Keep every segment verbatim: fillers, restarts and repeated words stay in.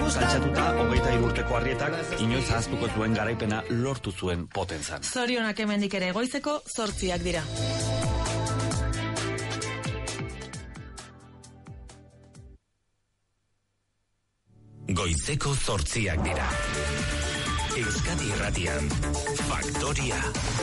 Altxatuta, hogeita irurteko Arrietak, inoiz ahaztuko zuen garaipena lortu zuen potentzan. Zorionak hemendik ere Goizeko zortziak dira. Goizeko zortziak dira. Euskadi Irratian, Faktoria.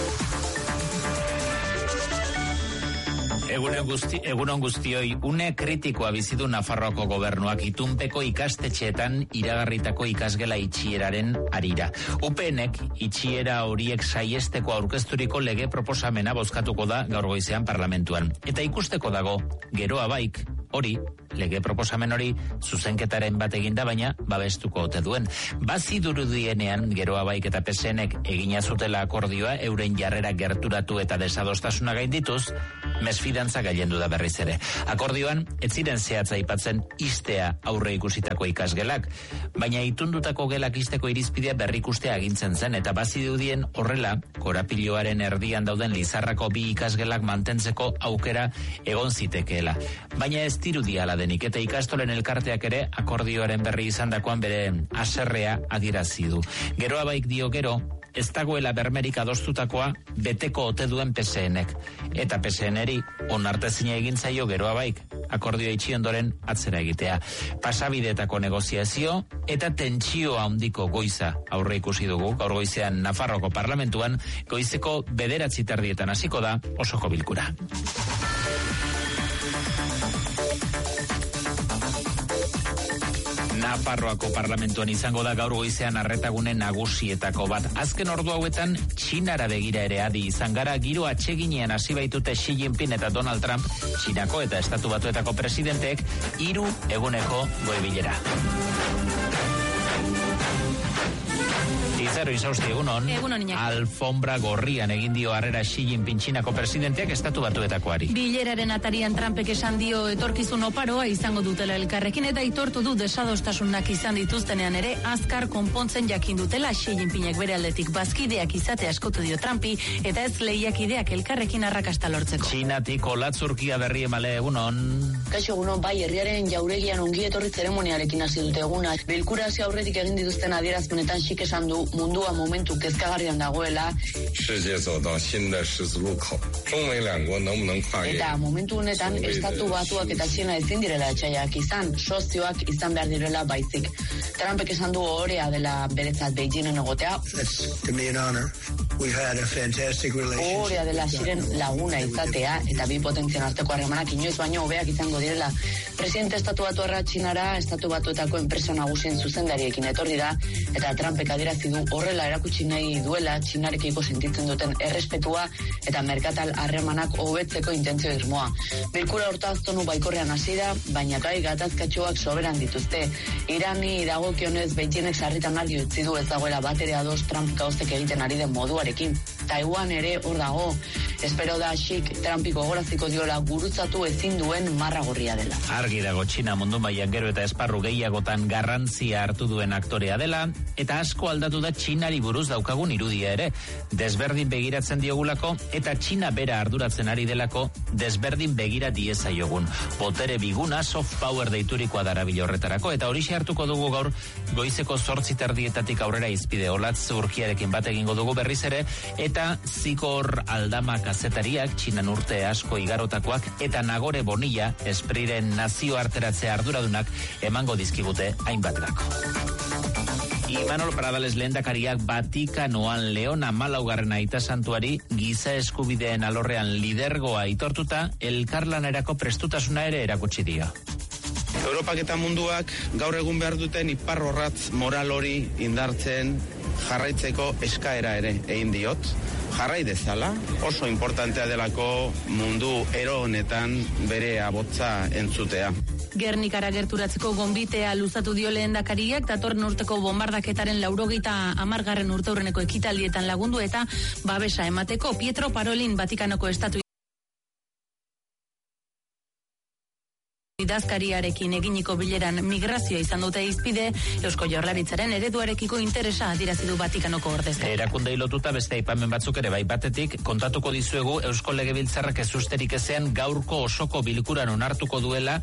Egunon guzti, egunon guztioi, une kritikoa bizidu Nafarroako gobernuak itunpeko ikastetxeetan iragarritako ikasgela itxieraren arira. U P Nek itxiera horiek saiesteko aurkezturiko lege proposamena bozkatuko da gaur goizean parlamentuan. Eta ikusteko dago, geroa baik, hori, lege proposamen hori zuzenketaren bat eginda, baina babestuko ote duen. Bazidurudienean geroa baik eta P S Nek egina zutela akordioa euren jarrera gerturatu eta desadostasuna gaindituz, mesfidantza gailendu da berriz ere. Akordioan, ez ziren zehatza aipatzen istea aurre ikusitako ikasgelak, baina itundutako gelak isteko irizpidea berrikustea agintzen zen, eta bazidudien horrela, korapiloaren erdian dauden Lizarrako bi ikasgelak mantentzeko aukera egon zitekeela. Baina ez dirudi hala denik, eta ikastolen elkarteak ere akordioaren berri izandakoan bere haserrea adierazi du. Geroa baik dio gero, ez dagoela bermerik adostutakoa beteko ote duen P S Nek. Eta P S Neri onartezina egin zaio geroa baik, akordioa itxi ondoren atzera egitea. Pasabideetako negoziazio eta tentsio handiko goiza aurre ikusi dugu, gaur goizean Nafarroko parlamentuan, goizeko bederatzi terdietan hasiko da osoko bilkura. Nafarroako parlamentuan izango da gaur goizean arretagune nagusietako bat. Azken ordu hauetan Txinara begira ere adi izan gara, giro atseginean hasi baitute Xi Jinping eta Donald Trump, Txinako eta Estatu Batuetako presidenteek hiru eguneko goibilera. Izaro izausti egunon, egunon alfombra gorrian egin dio harrera Xi Jinping Txinako presidenteak Estatu Batuetakoari. Bileraren atarian Trumpek esan dio etorkizun oparoa izango dutela elkarrekin, eta aitortu du desadostasunak izan dituztenean ere azkar konpontzen jakin dutela. Xi Jinpingek bere aldetik bazkideak izatea askotu dio Trumpi, eta ez lehiakideak elkarrekin arrakasta lortzeko. Txinatik olatzurkia berri emale egunon. Kaixo egunon, bai, herriaren jauregian ongi etorri zeremoniarekin hasi dute eguna. Bilkura hasi aurretik egin dituzten adierazpenetan Xik esan du mundua momentu kezkagarrian dagoela. Eta momentu honetan Estatu Batuak eta Txina ezin direla etxaiak izan, sozioak izan behar direla baizik. Trumpek esan du ohorea dela beretzat Beijingen egotea. Ohorea dela Xiren laguna izatea, eta bi potentzien arteko harremanak inoiz baino hobeak izango direla. Presidente Estatu Batuarra Txinara, Estatu Batuetako enpresa nagusien zuzendariekin etorri da, eta Trumpek adierazi du horrela erakutsi nahi duela Txinarekiko sentitzen duten errespetua eta merkatal harremanak hobetzeko intentzio irmoa. Bilkura hortaz tonu baikorrean hasi da, baina gai gatazkatxoak soberan dituzte. Irani dagokionez Beijingek sarritan argi utzi du ez dagoela batere ados Trump gauzek egiten ari den moduarekin. Taiwan ere hor dago. Espero da Xik Trumpiko goraziko diola gurutzatu ezin duen marra gorria dela. Argi dago Txina mundu mailan gero eta esparru gehiagotan garrantzia hartu duen aktorea dela, eta asko aldatu da Txinari buruz daukagun irudia ere. Desberdin begiratzen diogulako eta Txina bera arduratzen ari delako desberdin begira diezaiogun. Botere biguna, soft power deiturikoa darabil horretarako, eta hori hartuko dugu gaur goizeko zortzi terdietatik aurrera izpide olatz urkiarekin bat egingo dugu berriz ere, eta Zikor Aldama kazetariak, Txinan urte asko igarotakoak, eta Nagore Bonilla, Espriren nazioarteratzea arduradunak emango dizkigute hainbat gako. Imanol Pradales lehendakariak Vatikanoan Leona Malaugarren aita santuari giza eskubideen alorrean lidergoa aitortuta elkarlanerako prestutasuna ere erakutsi dio. Europak eta munduak gaur egun behar duten iparrorratz moral hori indartzen jarraitzeko eskaera ere egin diot. Jarrai dezala, oso importantea delako mundu ero honetan bere abotza entzutea. Gernikara gerturatzeko gonbitea luzatu dio lehendakariak, datorren urteko bombardaketaren laurogeita hamargarren urteurreneko ekitaldietan lagundu eta babesa emateko. Pietro Parolin Vatikanoko estatu idazkariarekin eginiko bileran migrazioa izan dute izpide, Eusko Jaurlaritzaren ereduarekiko interesa adierazi du Vatikanoko ordezkariak. Erakundei lotuta beste aipamen batzuk ere bai, batetik kontatuko dizuegu Eusko Legebiltzarrak ezusterik ezean gaurko osoko bilkuran onartuko duela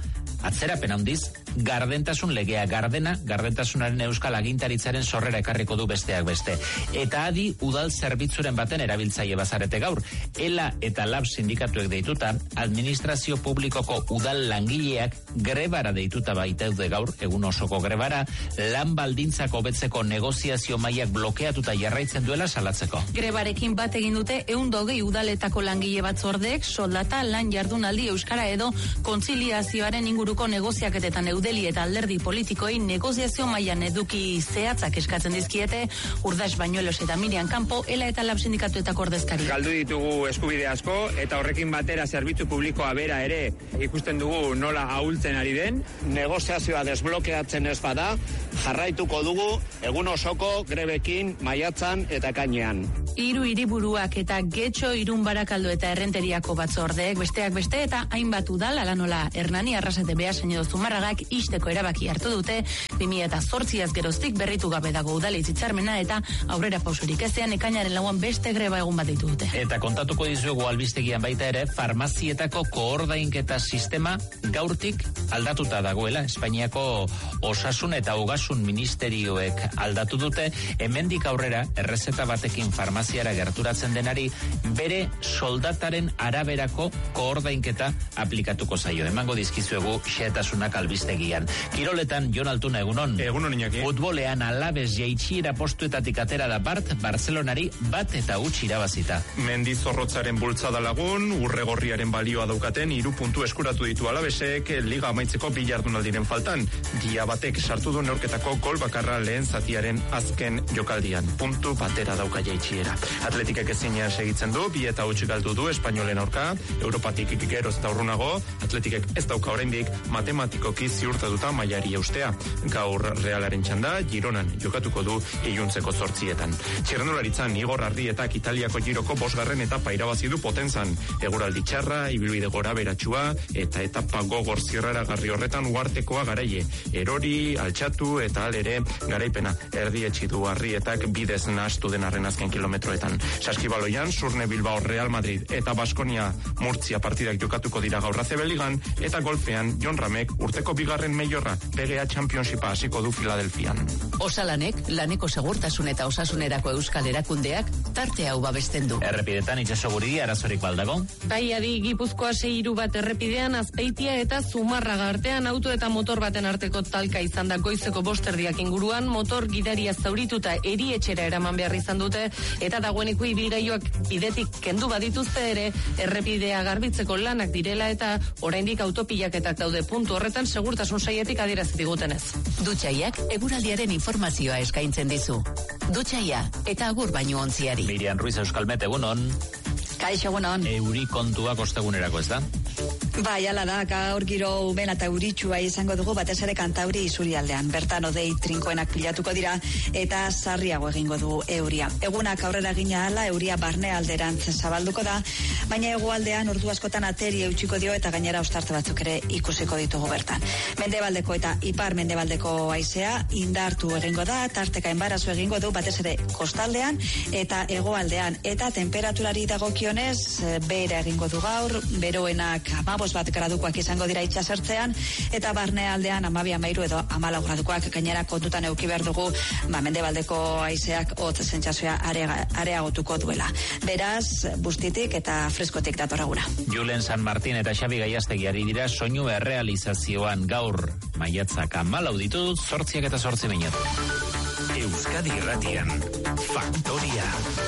atzerapen handiz, gardentasun legea, gardena, gardentasunaren euskal agintaritzaren sorrera ekarriko du besteak beste. Eta adi udal zerbitzuren baten erabiltzaile bazarete gaur. Ela eta Lab sindikatuek deituta, administrazio publikoko udal langileak grebara deituta baitaude gaur, egun osoko grebara, lan baldintzako betzeko negoziazio mailak blokeatuta jarraitzen duela salatzeko. Grebarekin bat egin dute ehun eta hogei udaletako langile batzordeek soldata lan jardunaldi euskara edo kontziliazioaren inguruko negoziaketetan eudeli eta alderdi politikoei negoziazio mailan eduki zehatzak eskatzen dizkiete Urdas Bañuelos eta Miriam Campo, Ela eta Lab sindikatuetako ordezkari. Galdu ditugu eskubide asko eta horrekin batera zerbitzu publikoa bera ere ikusten dugu nola ahultzen ari den. Negoziazioa desblokeatzen ez bada, jarraituko dugu egun osoko grebekin maiatzan eta ekainean. Hiru hiriburuak eta Getxo, Irun, Barakaldo eta Errenteriako batzordeek besteak beste eta hainbat udal ala nola Hernani, Arrasate, Beasain edo Zumarragak isteko erabaki hartu dute bi mila zortziaz geroztik berritu gabe dago udalitz hitzarmena eta aurrera pausorik ezean ekainaren lauan beste greba egun bat ditu dute. Eta kontatuko dizuegu albistegian baita ere farmazietako koordainketa sistema gaurtik aldatuta dagoela. Espainiako Osasun eta Ogasun ministerioek aldatu dute, hemendik aurrera errezeta batekin farmaziara gerturatzen denari bere soldataren araberako koordainketa aplikatuko zaio. Emango dizkizuegu xehetasunak albistegian. Kiroletan Jon Altuna, egunon. Egunon, Iñaki. Futbolean Alaves jaitsiera postuetatik atera da Bart, Barcelonari bat eta huts irabazita. Mendizorrotzaren bultzada lagun, urregorriaren balioa daukaten hiru puntu eskuratu ditu Alavesek liga amaitzeko bi jardunaldiren faltan. Dia batek sartu du neurketako gol bakarra lehen zatiaren azken jokaldian. Puntu batera dauka jaitsiera. Atletikek ezinean segitzen du, bi eta huts galdu du Espainolen aurka, Europatik geroz eta urrunago, Atletikek ez dauka oraindik matematikoki ziurtatuta mailari eustea. Gaur Realaren txanda, Gironan jokatuko du iluntzeko zortzietan. Txirrendularitzan Igor Arrietak Italiako giroko bosgarren etapa irabazi du Potenzan. Eguraldi txarra, ibilbide gora beratsua eta etapa gogor zirraragarri horretan uartekoa garaie. Erori, altxatu eta alere garaipena erdietsi du Arrietak bidez nahastu denarren azken kilometroetan. Saskibaloian, Surne Bilbao Real Madrid eta Baskonia Murtzia partidak jokatuko dira gaur A C B Ligan eta golfean Jon Ramek urteko bigarren meiorra P G A Championshipa hasiko du Filadelfian. Osalanek, laneko segurtasun eta osasunerako euskal erakundeak tarte hau babesten du. Errepidetan itsasoguri arazorik baldago. Bai, adi Gipuzkoa sei hiru bat errepidean Azpeitia eta Zumarraga artean auto eta motor baten arteko talka izan da goizeko bosterdiak inguruan, motor gidaria zaurituta erietxera eraman behar izan dute eta dagoeneko ibilgailuak bidetik kendu badituzte ere errepidea garbitzeko lanak direla eta oraindik autopilaketak daude puntu horretan segurtasun sailetik adierazi digutenez. Dutxaiak eguraldiaren informazioa eskaintzen dizu. Dutxaia eta agur baino ontziari. Miriam Ruiz Euskalmet, egunon. Kaixo, egunon. Euri kontuak ostegunerako, ez da? Bai, ala da, gaur giro umen eta euritsua izango dugu batez ere Kantauri isurialdean. Bertan odei trinkoenak pilatuko dira eta sarriago egingo du euria. Egunak aurrera gina ala, euria barne alderantz zabalduko da, baina hegoaldean ordu askotan ateri eutxiko dio eta gainera ostarte batzuk ere ikusiko ditugu bertan. Mendebaldeko eta ipar mendebaldeko haizea indartu egingo da, tarteka enbarazu egingo du batez ere kostaldean eta hegoaldean eta temperaturari dagokionez behera egingo du gaur, beroenak amabos bat gradukoak izango dira itsasertzean eta barnealdean amabi amairu edo amalau gradukoak gainera kontutan eduki behar dugu ba, mendebaldeko haizeak hotz sentsazioa areagotuko duela. Beraz, bustitik eta freskotik datoragura. Julen San Martin eta Xabi Gaiastegi ari dira soinu errealizazioan gaur maiatzak hamalau ditu, zortziak eta zortzi minutu. Euskadi Irratian, Faktoria.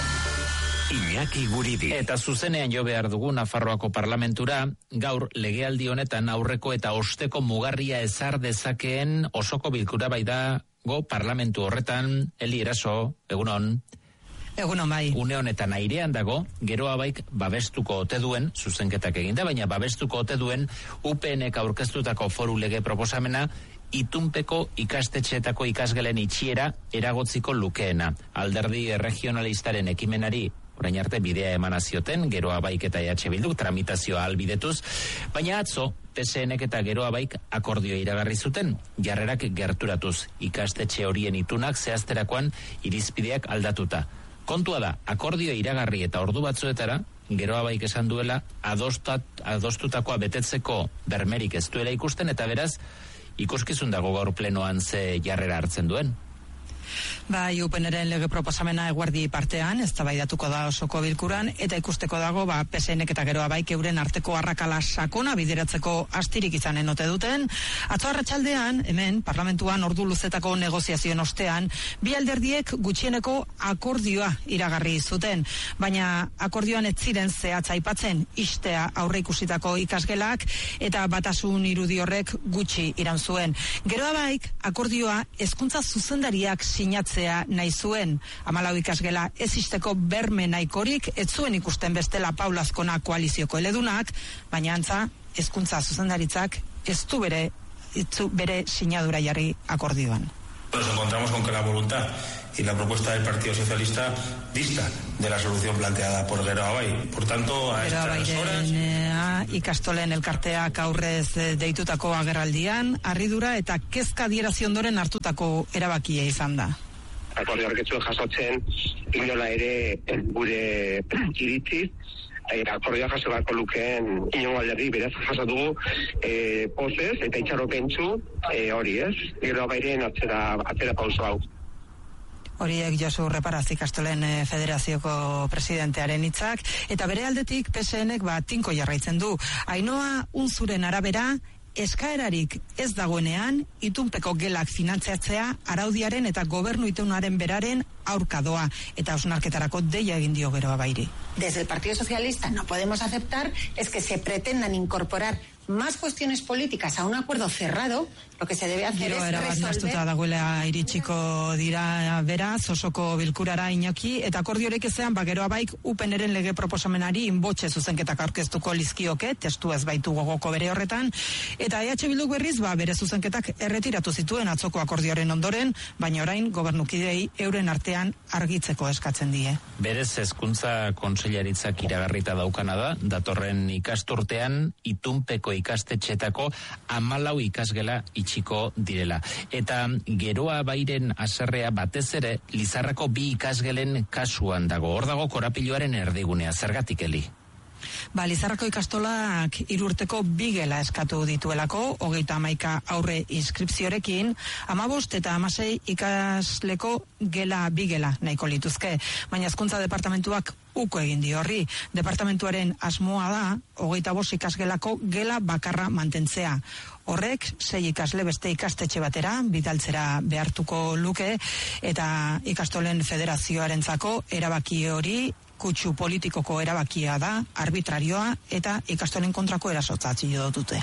Iñaki Guridi. Eta zuzenean jo behar dugu Nafarroako parlamentura, gaur legealdi honetan aurreko eta osteko mugarria ezar dezakeen osoko bilkura bai dago parlamentu horretan. Eli Eraso, egunon. Egunon bai. Une honetan airean dago, geroa baik babestuko ote duen, zuzenketak eginda, baina babestuko ote duen U P N-ek aurkeztutako foru lege proposamena itunpeko ikastetxeetako ikasgelen itxiera eragotziko lukeena. Alderdi regionalistaren ekimenari orain arte bidea emana zioten, Geroa Baik eta E H Bilduk tramitazioa albidetus, baina atzo P S N-ek eta Geroa Baik akordio iragarri zuten, jarrerak gerturatuz, ikastetxe horien itunak zehazterakoan irizpideak aldatuta. Kontua da, akordio iragarri eta ordu batzuetara, Geroa Baik esan duela adostat, adostutakoa betetzeko bermerik ez duela ikusten, eta beraz ikuskizun dago gaur plenoan ze jarrera hartzen duen. Bai, UPNren lege proposamena eguerdi partean, eztabaidatuko da osoko bilkuran, eta ikusteko dago, ba, P S Nek eta Geroa Baik euren arteko arrakala sakona bideratzeko astirik izanen ote duten. Atzo arratsaldean, hemen, parlamentuan ordu luzetako negoziazioen ostean, bi alderdiek gutxieneko akordioa iragarri zuten, baina akordioan ez ziren zehatz aipatzen istea aurre ikusitako ikasgelak, eta batasun irudi horrek gutxi iraun zuen. Geroa Baik akordioa hezkuntza zuzendariak sinatzea nahi zuen. Hamalau ikasgela ez isteko berme nahikorik ez zuen ikusten bestela Paula Azkona koalizioko eledunak, baina antza hezkuntza zuzendaritzak ez du bere, ez du bere sinadura jarri akordioan. Nos encontramos con que la voluntad y la propuesta del Partido Socialista dista de la solución planteada por Geroa Bai. Por tanto, a estas horas... Ikastolen elkarteak aurrez deitutako agerraldian, harridura eta kezka adierazi ondoren hartutako erabakia izan da. Akordio horretzuen jasotzen, inola ere gure iritziz, akordioa jaso beharko lukeen inongo alderdi, beraz jaso dugu e, pozez eta itxaropentsu e, hori ez, Geroa Bairen atzera, atzera pauso hau. Horiek Josu Reparaz Ikastolen Federazioko presidentearen hitzak, eta bere aldetik P S Nek ba tinko jarraitzen du. Ainhoa Unzuren arabera, eskaerarik ez dagoenean, itunpeko gelak finantziatzea araudiaren eta gobernu itunaren beraren aurka doa, eta hausnarketarako deia egin dio Geroa Bairi. Desde el Partido Socialista no podemos aceptar es que se pretendan incorporar más cuestiones políticas a un acuerdo cerrado. Lo que se debe hacer Giro es erabat nastuta resolver... dagoela iritsiko dira beraz, osoko bilkurara Iñaki, eta akordiorek ezean, ba, Geroa Baik UPNren lege proposamenari inbotxe zuzenketak aurkeztuko lizkioke, testu ez baitu gogoko bere horretan, eta E H Bilduk berriz, ba, bere zuzenketak erretiratu zituen atzoko akordioaren ondoren, baina orain gobernukidei euren artean argitzeko eskatzen die. Berez hezkuntza kontseilaritzak iragarrita daukana da, datorren ikasturtean itunpeko ikastetxetako hamalau ikasgela itxiko direla. Eta Geroa Bairen haserrea batez ere Lizarrako bi ikasgelen kasuan dago. Hor dago korapiloaren erdigunea. Zergatik, Eli? Ba, Lizarrako ikastolak hiru urteko bi gela eskatu dituelako, hogeita hamaika aurre inskripziorekin, hamabost eta hamasei ikasleko gela bi gela nahiko lituzke. Baina hezkuntza departamentuak uko egin dio horri. Departamentuaren asmoa da, hogeita bost ikasgelako gela bakarra mantentzea. Horrek, sei ikasle beste ikastetxe batera, bidaltzera behartuko luke, eta ikastolen federazioarentzako erabaki hori, kutsu politikoko erabakia da, arbitrarioa, eta ikastolen kontrako erasotzatzen dute.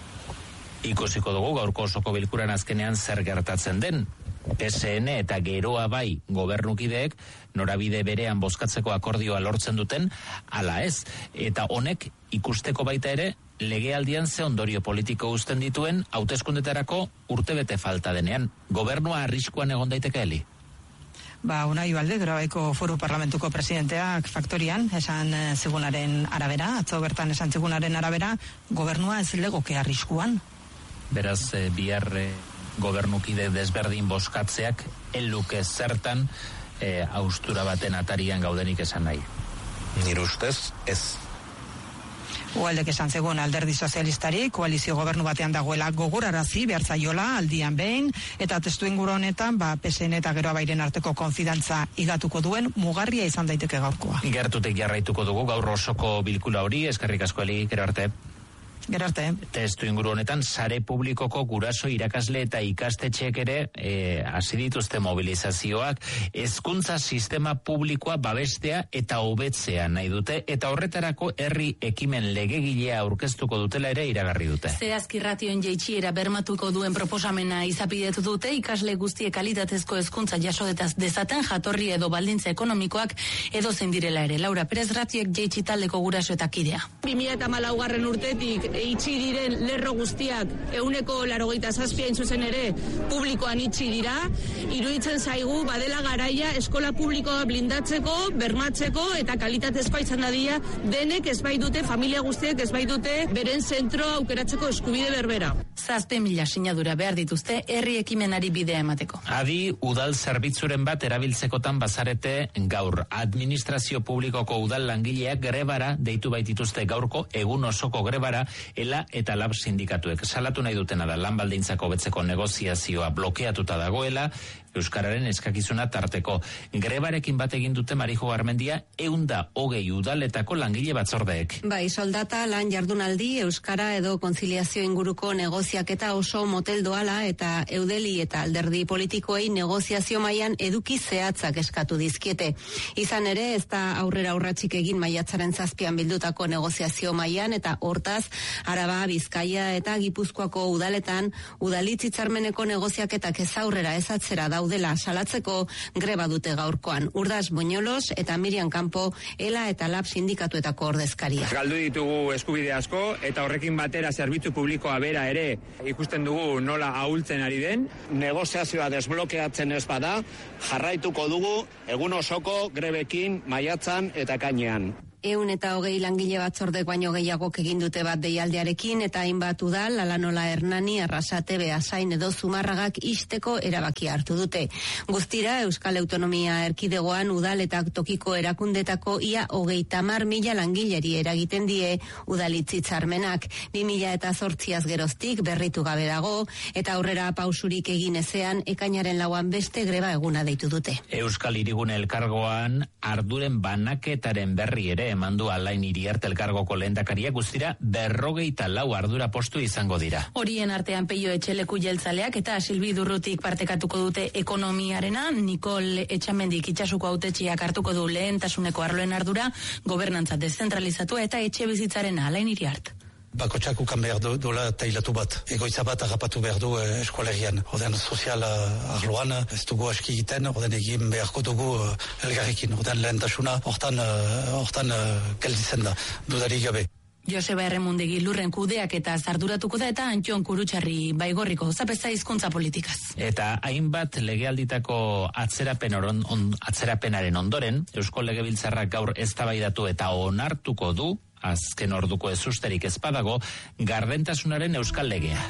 Ikusiko dugu gaurko osoko bilkuran azkenean zer gertatzen den. P S N eta Geroa Bai gobernukideek norabide berean bozkatzeko akordioa lortzen duten, ala ez. Eta honek ikusteko baita ere, legealdian ze ondorio politiko uzten dituen hauteskundetarako urtebete falta denean. Gobernua arriskuan egon daiteke, Eli? Ba, Unai Balde, Geroa Baiko Foru Parlamentuko presidenteak faktorian, esan e, zigunaren arabera, atzo bertan esan zigunaren arabera, gobernua ez legoke arriskuan. Beraz, e, bihar e, gobernukide desberdin bozkatzeak, eluke zertan e, austura baten atarian gaudenik esan nahi. Nire ustez, ez. Ualdek esan zegoen alderdi sozialistari, koalizio gobernu batean dagoela gogorarazi behar zaiola aldian behin, eta testu inguru honetan, ba, P S N eta Geroa Bairen arteko konfidantza igatuko duen mugarria izan daiteke gaurkoa. Gertutik jarraituko dugu gaur osoko bilkula hori, eskerrik asko, Eli, gero arte. Gero arte. Testu inguru honetan, sare publikoko guraso irakasle eta ikastetxeek ere e, hasi dituzte mobilizazioak, hezkuntza sistema publikoa babestea eta hobetzea nahi dute, eta horretarako herri ekimen legegilea aurkeztuko dutela ere iragarri dute. Zehazki ratioen jaitsiera bermatuko duen proposamena izapidetu dute, ikasle guztiek kalitatezko hezkuntza jaso dezaten jatorri edo baldintza ekonomikoak edo zein direla ere. Laura Perez, ratioek jaitsi taldeko guraso eta kidea. bi mila hamalaugarren urtetik itxi diren lerro guztiak ehuneko laurogeita zazpi hain zuzen ere publikoan itxi dira. Iruditzen zaigu badela garaia eskola publikoa blindatzeko, bermatzeko eta kalitatezkoa izan dadila denek ez bai dute, familia guztiek ez bai dute beren zentro aukeratzeko eskubide berbera. Zazpe mila sinadura behar dituzte herri ekimenari bidea emateko. Adi, udal zerbitzuren bat erabiltzekotan bazarete gaur. Administrazio publikoko udal langileak grebara deitu baitituzte gaurko egun osoko grebara ela eta lab sindikatuek. Salatu nahi dutena da lan baldintzako betzeko negoziazioa blokeatuta dagoela, Euskararen eskakizuna tarteko. Grebarekin bat egin dute Marijo Garmendia eunda hogei udaletako langile batzordeek. Bai, soldata, lan jardunaldi, Euskara edo konziliazio inguruko negoziaketa oso motel doala eta eudeli eta alderdi politikoei negoziazio mailan eduki zehatzak eskatu dizkiete. Izan ere, ez da aurrera urratsik egin maiatzaren zazpian bildutako negoziazio mailan eta hortaz, Araba, Bizkaia eta Gipuzkoako udaletan udalitz hitzarmeneko negoziaketak ez aurrera ez atzera daudela salatzeko greba dute gaurkoan. Urdaz Boñolos eta Miriam Campo ela eta lab sindikatuetako ordezkaria. Galdu ditugu eskubide asko eta horrekin batera zerbitzu publikoa bera ere ikusten dugu nola ahultzen ari den. Negoziazioa desblokeatzen ez bada, jarraituko dugu egun osoko grebekin maiatzan eta kainean. Ehun eta hogei langile batzordek baino gehiagok egin dute bat deialdiarekin eta hainbat udal, Alanola Hernani, Arrasate, Beasain edo Zumarragak isteko erabaki hartu dute. Guztira, Euskal Autonomia Erkidegoan udal eta tokiko erakundetako ia hogeita hamar mila langileri eragiten die udalitzitzarmenak. Bi mila eta zortziaz geroztik berritu gabe dago eta aurrera pausurik egin ezean ekainaren lauan beste greba eguna deitu dute. Euskal Hirigune Elkargoan arduren banaketaren berri ere emandu Alain Iriarte elkargoko lehendakaria, guztira berrogeita lau ardura postu izango dira. Horien artean Peio Etxeleku jeltzaleak eta Silbi Durrutik partekatuko dute ekonomiarena, Nikol Etxamendik itxasuko hautetxiak hartuko du lehentasuneko arloen ardura, gobernantza deszentralizatu eta etxe bizitzaren Alain Iriarte. Bakotxak ukan behar du, dola tailatu bat. Egoitza bat agapatu behar du eh, eskolerian. Oden sozial uh, arloan, ez dugu aski egiten, oden egin beharko dugu uh, elgarrekin. Oden lehentasuna, hortan, uh, hortan uh, gelditzen da, dudarik gabe. Joseba Erremundegi lurren kudeak eta zarduratuko da eta Antxon Kurutxarri baigorriko zapeza hizkuntza politikaz. Eta hainbat legealditako atzerapen oron, on, atzerapenaren ondoren, Eusko Legebiltzarrak gaur eztabaidatu eta onartuko du, azken orduko ezusterik ez badago, gardentasunaren euskal legea.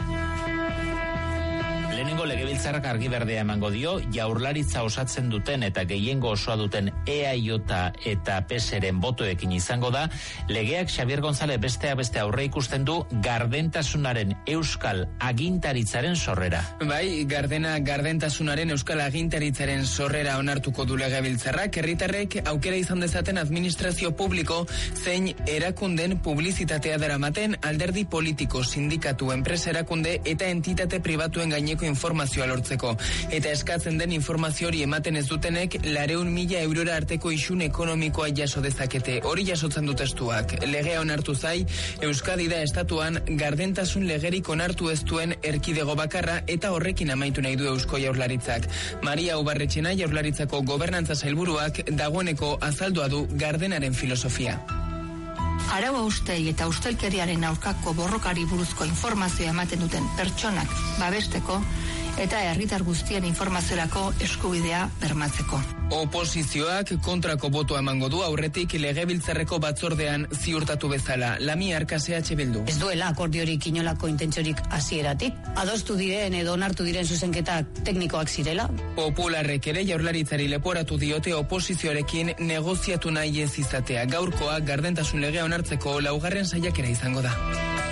Lehenengo Legebiltzarrak argi berdea emango dio, Jaurlaritza osatzen duten eta gehiengo osoa duten E A J eta P-ren botoekin izango da, legeak Xabier González bestea beste aurre ikusten du gardentasunaren euskal agintaritzaren sorrera. Bai, gardena gardentasunaren euskal agintaritzaren sorrera onartuko du Legebiltzarrak, herritarrek aukera izan dezaten administrazio publiko zein erakunden publizitatea daramaten alderdi politiko, sindikatu, enpresa erakunde eta entitate pribatuen gaineko informazioa lortzeko. Eta eskatzen den informazio hori ematen ez dutenek lareun mila eurora arteko isun ekonomikoa jaso dezakete. Hori jasotzen du testuak. Legea onartu zai, Euskadi da estatuan gardentasun legerik onartu ez duen erkidego bakarra eta horrekin amaitu nahi du Eusko Jaurlaritzak. Maria Ubarretxena Jaurlaritzako gobernantza sailburuak dagoeneko azaldua du gardenaren filosofia. Arau haustei eta ustelkeriaren aurkako borrokari buruzko informazioa ematen duten pertsonak babesteko eta herritar guztien informaziorako eskubidea bermatzeko. Oposizioak kontrako botoa emango du aurretik Legebiltzarreko batzordean ziurtatu bezala. Lami Arkase H. Bildu. Ez duela akordiorik inolako intentziorik hasieratik. Adostu diren edo onartu diren zuzenketak teknikoak zirela. Popularrek ere Jaurlaritzari leporatu diote oposizioarekin negoziatu nahi ez izatea. Gaurkoa gardentasun legea onartzeko laugarren saiakera izango da.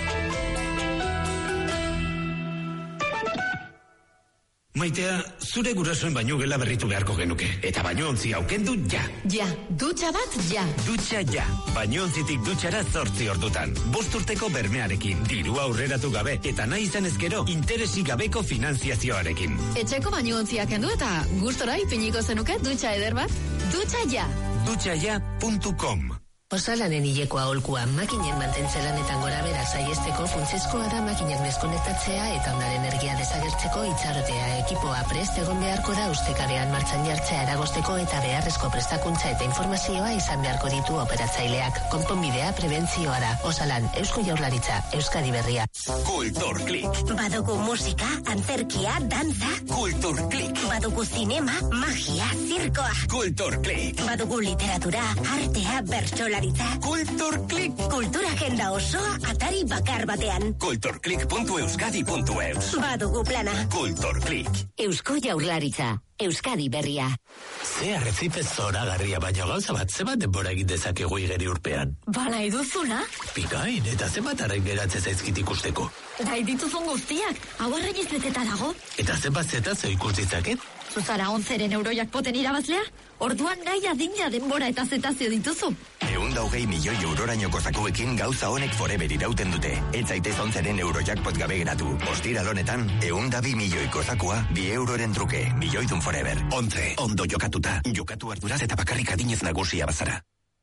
Maitea, zure gurasoen baino gela berritu beharko genuke. Eta bañontzi aukendu ja. Ja, dutxa bat ja. Dutxa ja. Bañontzitik dutxara zortzi ordutan. Bost urteko bermearekin, dirua aurreratu gabe, eta nahi izan ezkero, interesik gabeko finanziazioarekin. Etxeko bañontziak kendu eta gustora ipiniko zenuke dutxa eder bat? Dutxa ja. dutxa ja puntu com Osalanen hileko aholkua makinen mantentzelanetan gora bera saiesteko funtsezkoa da makinak deskonektatzea eta ondaren energia desagertzeko itxarotea ekipoa prest egon beharko da ustekabean martxan jartzea eragosteko eta beharrezko prestakuntza eta informazioa izan beharko ditu operatzaileak. Konponbidea prebentzioa da. Osalan, Eusko Jaurlaritza, Euskadi Berria. Kulturklik. Badugu musika, antzerkia, dantza. Kulturklik. Badugu zinema, magia, zirkoa. Kulturklik. Badugu literatura, artea, bertsola. Kulturklik. Kultura agenda osoa atari bakar batean. kulturklik puntu euskadi puntu eus. Badugu plana. Kulturklik. Eusko Jaurlaritza, Euskadi Berria. Ze arrezipez zoragarria baino gauza bat, zebat denbora egin dezakegu igeri urpean. Bala eduzuna? Pikain, eta zenbat arrain geratzen zaizkit ikusteko. Gai dituzun guztiak, hau arrain izbeteta dago. Eta zenbat zetazo ikus ditzaket? Zuzara onzeren euroiak poten irabazlea? Orduan nahi adina denbora eta zetazio dituzu. Eunda hogei milioi eurorainoko zakuekin gauza honek forever irauten dute. Ez zaitez onzeren eurojackpot gabe geratu. Ostiral honetan, eunda bi milioiko zakua, bi euroren truke, milioidun forever. Ontze, ondo jokatuta. Jokatu arduraz eta bakarrik adinez nagusia bazara.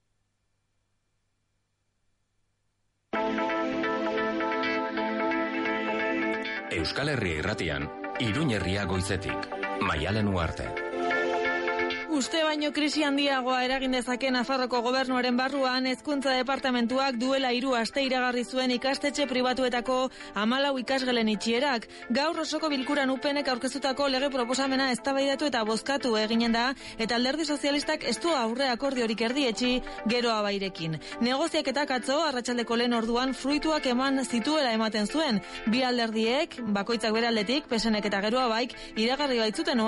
Euskal Herria irratian, Iruñ herria goizetik. Maialen Uarte. Uste baino krisi handiagoa eragin dezake Nafarroko gobernuaren barruan hezkuntza departamentuak duela hiru aste iragarri zuen ikastetxe pribatuetako hamalau ikasgelen itxierak. Gaur osoko bilkuran upenek aurkeztutako lege proposamena eztabaidatu eta bozkatu eginen da, eta Alderdi Sozialistak ez du aurre akordiorik erdietsi geroa bairekin. Negoziaketak atzo arratsaldeko lehen orduan fruituak eman zituela ematen zuen. Bi alderdiek, bakoitzak bere aldetik, pesenek eta geroa baik, iragarri baitzuten